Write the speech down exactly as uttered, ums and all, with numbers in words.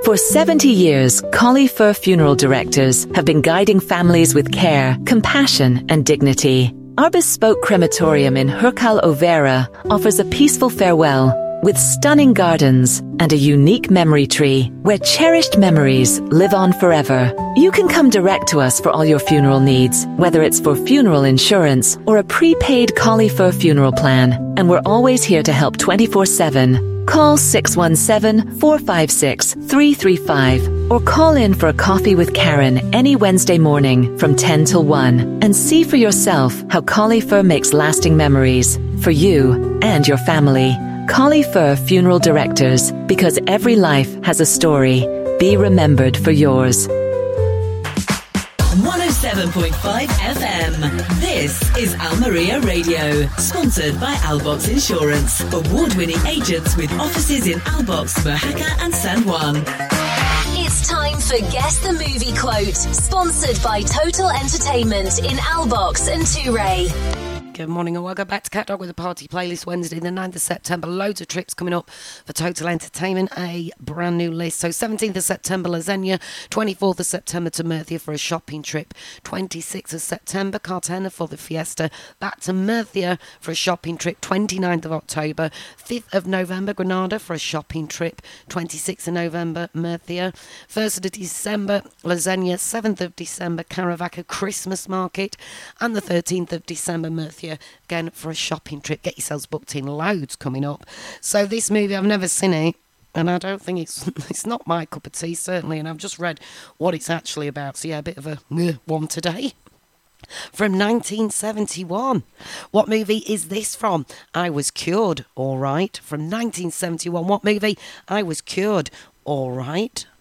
For seventy years, Collie Fur Funeral Directors have been guiding families with care, compassion and dignity. Our bespoke crematorium in Hercal Overa offers a peaceful farewell with stunning gardens and a unique memory tree where cherished memories live on forever. You can come direct to us for all your funeral needs, whether it's for funeral insurance or a prepaid Collie Fur funeral plan. And we're always here to help twenty-four seven. Call six one seven, four five six, three three five or call in for a coffee with Karen any Wednesday morning from ten till one and see for yourself how Collie Fur makes lasting memories for you and your family. Collie Fur Funeral Directors, because every life has a story. Be remembered for yours. one oh seven point five F M. This is Almeria Radio, sponsored by Albox Insurance, award-winning agents with offices in Albox, Mojaca and San Juan. It's time for Guess the Movie Quote, sponsored by Total Entertainment in Albox and Touray. Good morning and welcome back to Cat Dog with a Party Playlist. Wednesday the ninth of September, loads of trips coming up for Total Entertainment, a brand new list. So seventeenth of September, La Zegna, twenty-fourth of September to Murcia for a shopping trip, twenty-sixth of September, Cartagena for the Fiesta, back to Murcia for a shopping trip, twenty-ninth of October, fifth of November, Granada for a shopping trip, twenty-sixth of November, Murcia, first of December, La Zegna, seventh of December, Caravaca Christmas Market, and the thirteenth of December, Murcia again for a shopping trip. Get yourselves booked in, loads coming up. So this movie, I've never seen it, and I don't think it's it's not my cup of tea, certainly, and I've just read what it's actually about, so yeah, a bit of a uh, one today. From nineteen seventy-one. What movie is this from? I Was Cured, all right. From nineteen seventy-one. What movie? I Was Cured, all right.